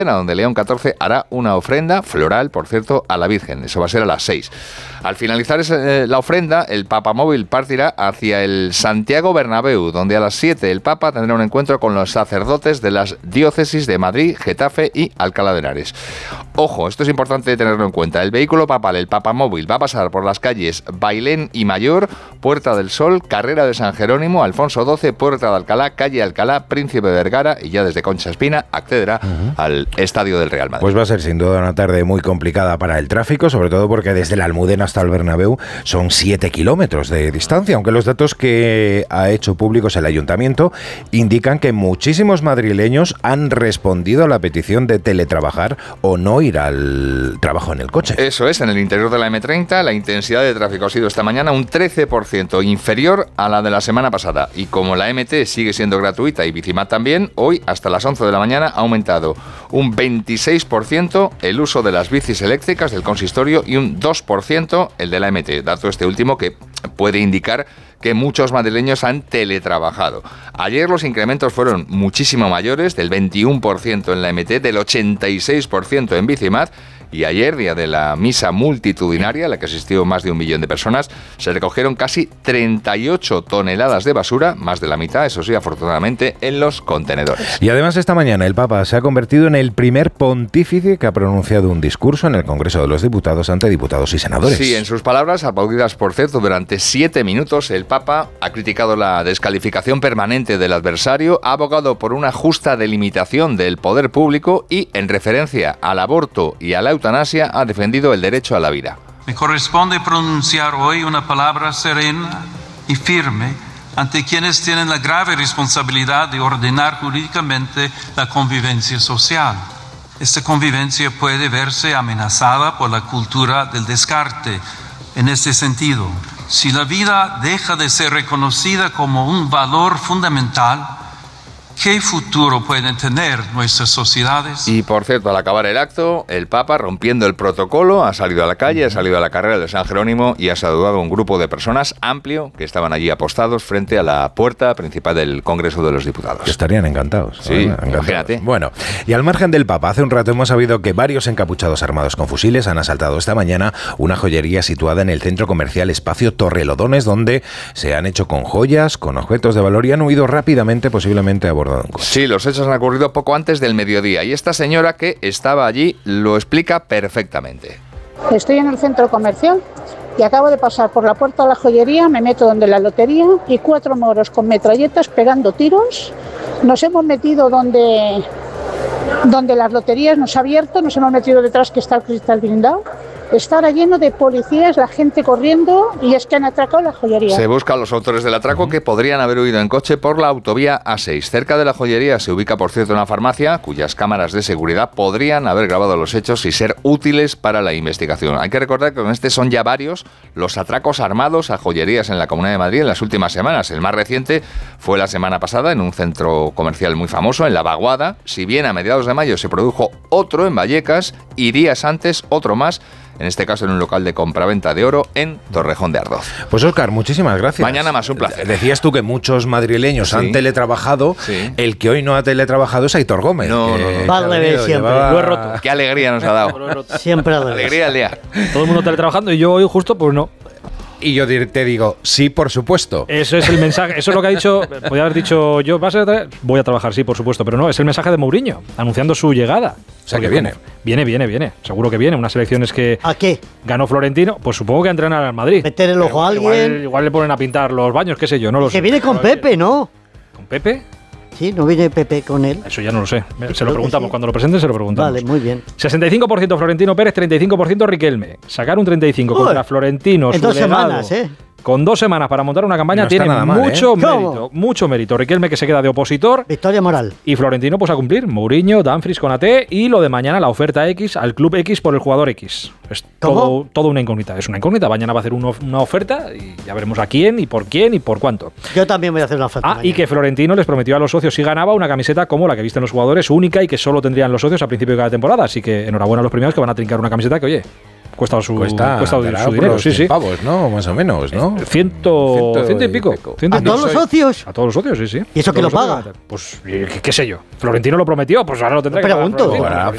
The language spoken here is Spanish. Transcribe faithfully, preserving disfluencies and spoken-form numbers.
donde León catorce hará una ofrenda floral, por cierto, a la Virgen. Eso va a ser a las seis. Al finalizar ese, eh, la ofrenda, el papamóvil partirá hacia el Santiago Bernabéu, donde a las siete el Papa tendrá un encuentro con los sacerdotes de las diócesis de Madrid, Getafe y Alcalá de Henares. Ojo, esto es importante tenerlo en cuenta. El vehículo papal, el papamóvil, va a pasar por las calles Bailén y Mayor, Puerta del Sol, Carrera de San Jerónimo, Alfonso doce, Puerta de Alcalá, Calle Alcalá, Príncipe de Vergara, y ya desde Concha Espina accederá uh-huh. al estadio del Real Madrid. Pues va a ser sin duda una tarde muy complicada para el tráfico, sobre todo porque desde la Almudena hasta el Bernabéu son siete kilómetros de distancia, aunque los datos que ha hecho públicos el Ayuntamiento indican que muchísimos madrileños han respondido a la petición de teletrabajar o no ir al trabajo en el coche. Eso es, en el interior de la eme treinta la intensidad de tráfico ha sido esta mañana un trece por ciento inferior a la de la semana pasada, y como la eme te sigue siendo gratuita y Bicimat también, hoy hasta las once de la mañana ha aumentado un veintiséis por ciento el uso de las bicis eléctricas del consistorio y un dos por ciento el de la eme te, dato este último que puede indicar que muchos madrileños han teletrabajado. Ayer los incrementos fueron muchísimo mayores, del veintiuno por ciento en la eme te, del ochenta y seis por ciento en Bicimat, y ayer, día de la misa multitudinaria, a la que asistió más de un millón de personas, se recogieron casi treinta y ocho toneladas de basura, más de la mitad, eso sí, afortunadamente, en los contenedores. Y además esta mañana el Papa se ha convertido en el primer pontífice que ha pronunciado un discurso en el Congreso de los Diputados ante diputados y senadores. Sí, en sus palabras, aplaudidas por cierto durante siete minutos, el Papa ha criticado la descalificación permanente del adversario, ha abogado por una justa delimitación del poder público y, en referencia al aborto y a la eutanasia, ha defendido el derecho a la vida. Me corresponde pronunciar hoy una palabra serena y firme ante quienes tienen la grave responsabilidad de ordenar jurídicamente la convivencia social. Esta convivencia puede verse amenazada por la cultura del descarte. En este sentido, si la vida deja de ser reconocida como un valor fundamental, ¿qué futuro pueden tener nuestras sociedades? Y por cierto, al acabar el acto, el Papa, rompiendo el protocolo, ha salido a la calle, ha salido a la carrera de San Jerónimo y ha saludado a un grupo de personas amplio que estaban allí apostados frente a la puerta principal del Congreso de los Diputados. Estarían encantados. Sí, encantados. Imagínate. Bueno, y al margen del Papa, hace un rato hemos sabido que varios encapuchados armados con fusiles han asaltado esta mañana una joyería situada en el centro comercial Espacio Torrelodones, donde se han hecho con joyas, con objetos de valor y han huido rápidamente, posiblemente a bordo. Sí, los hechos han ocurrido poco antes del mediodía y esta señora que estaba allí lo explica perfectamente. Estoy en el centro comercial y acabo de pasar por la puerta de la joyería, me meto donde la lotería y cuatro moros con metralletas pegando tiros. Nos hemos metido donde, donde las loterías nos ha abierto, nos hemos metido detrás que está el cristal blindado. Estará lleno de policías, la gente corriendo, y es que han atracado la joyería. Se busca a los autores del atraco que podrían haber huido en coche por la autovía A seis. Cerca de la joyería se ubica, por cierto, una farmacia cuyas cámaras de seguridad podrían haber grabado los hechos y ser útiles para la investigación. Hay que recordar que con este son ya varios los atracos armados a joyerías en la Comunidad de Madrid en las últimas semanas. El más reciente fue la semana pasada en un centro comercial muy famoso, en La Vaguada. Si bien a mediados de mayo se produjo otro en Vallecas y días antes otro más, en este caso en un local de compraventa de oro en Torrejón de Ardoz. Pues Óscar, muchísimas gracias. Mañana más, un placer. Decías tú que muchos madrileños sí. han teletrabajado. Sí. El que hoy no ha teletrabajado es Aitor Gómez. No, no, no. Va al revés siempre. Llevaba... Lo he roto. Qué alegría nos ha dado. Siempre al revés. Alegría al día. Todo el mundo teletrabajando y yo hoy justo, pues no. Y yo te digo, sí, por supuesto. Eso es el mensaje, eso es lo que ha dicho, podría haber dicho yo, ¿vas a tra- voy a trabajar, sí, por supuesto, pero no, es el mensaje de Mourinho, anunciando su llegada. O sea, que viene. Viene, viene, viene, seguro que viene, unas elecciones que... ¿A qué? Ganó Florentino, pues supongo que a entrenar al Madrid. Meter el ojo a alguien. Igual, igual le ponen a pintar los baños, qué sé yo, no lo sé. Que viene con Pepe, ¿no? ¿Con Pepe? Sí, ¿no viene Pepe con él? Eso ya no lo sé. Yo se lo preguntamos. sí. Cuando lo presenten se lo preguntamos. Vale, muy bien. sesenta y cinco por ciento Florentino Pérez, treinta y cinco por ciento Riquelme. Sacar un treinta y cinco por ciento contra Florentino, en su dos legado, semanas, ¿eh? Con dos semanas para montar una campaña, no tiene mal, mucho ¿eh? mérito. ¿Cómo? Mucho mérito. Riquelme que se queda de opositor. Victoria moral. Y Florentino pues a cumplir. Mourinho, Dumfries con A T y lo de mañana, la oferta X al Club X por el jugador X. Es todo, todo una incógnita. Es una incógnita. Mañana va a hacer uno, una oferta y ya veremos a quién y por quién y por cuánto. Yo también voy a hacer una oferta. Ah, mañana. Y que Florentino les prometió a los socios si ganaba una camiseta como la que visten los jugadores, única y que solo tendrían los socios a principio de cada temporada. Así que enhorabuena a los primeros que van a trincar una camiseta que, oye, cuesta su, cuesta, cuesta su dinero, sí, sí. Pavos, ¿no? Más o menos, ¿no? Ciento, ciento, ciento y pico. Ciento ¿A y todos pico. los socios? A todos los socios, sí, sí. ¿Y eso quién lo paga? Pues, ¿qué, qué sé yo? Florentino lo prometió, pues ahora lo tendrá que pagar. Pregunto. Ahora